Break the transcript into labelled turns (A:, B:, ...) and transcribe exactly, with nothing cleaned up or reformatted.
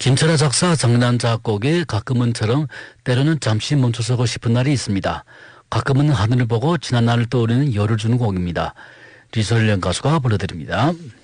A: 김철아 작사 장난 작곡의 가끔은처럼 때로는 잠시 멈춰서고 싶은 날이 있습니다. 가끔은 하늘을 보고 지난 날을 떠오르는 열을 주는 곡입니다. 리설련 가수가 불러드립니다.